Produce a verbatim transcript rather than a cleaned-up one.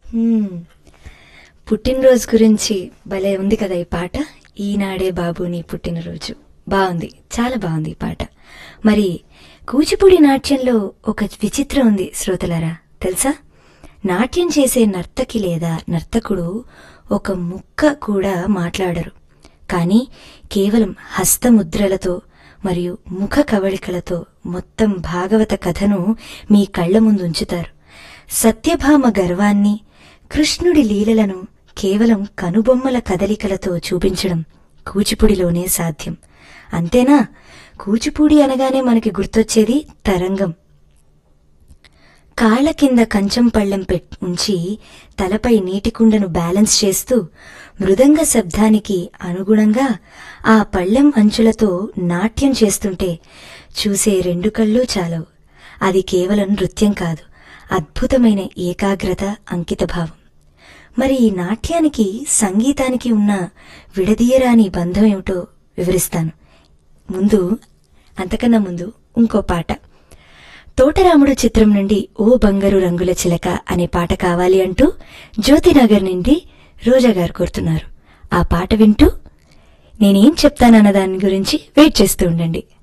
హ్మ్. పుట్టినరోజు గురించి భలే ఉంది కదా ఈ పాట. ఈనాడే బాబు నీ పుట్టినరోజు. బాగుంది, చాలా బాగుంది ఈ పాట. మరి కూచిపూడి నాట్యంలో ఒక విచిత్రం ఉంది శ్రోతలారా, తెలుసా? నాట్యం చేసే నర్తకి లేదా నర్తకుడు ఒక ముక్క కూడా మాట్లాడరు, కానీ కేవలం హస్తముద్రలతో మరియు ముఖ కవళికలతో మొత్తం భాగవత కథను మీ కళ్ల ముందు ఉంచుతారు. సత్యభామ గర్వాన్ని, కృష్ణుడి లీలలను కేవలం కనుబొమ్మల కదలికలతో చూపించడం కూచిపూడిలోనే సాధ్యం. అంతేనా? కూచిపూడి అనగానే మనకి గుర్తొచ్చేది తరంగం. కాళ్ల కింద కంచం పళ్ళెం పెట్ ఉంచి తలపై నీటి కుండను బ్యాలెన్స్ చేస్తూ మృదంగ శబ్దానికి అనుగుణంగా ఆ పళ్ళెం అంచులతో నాట్యం చేస్తుంటే చూసే రెండు కళ్ళు చాలవు. అది కేవలం నృత్యం కాదు, అద్భుతమైన ఏకాగ్రత, అంకితభావం. మరి ఈ నాట్యానికి సంగీతానికి ఉన్న విడదీయరాని బంధం ఏమిటో వివరిస్తాను. ముందు అంతకన్నా ముందు ఇంకో పాట. తోటరాముడు చిత్రం నుండి ఓ బంగారు రంగుల చిలక అనే పాట కావాలి అంటూ జ్యోతినగర్ నుండి రోజా గారు కోరుతున్నారు. ఆ పాట వింటూ నేనేం చెప్తానన్న దాని గురించి వెయిట్ చేస్తూ ఉండండి.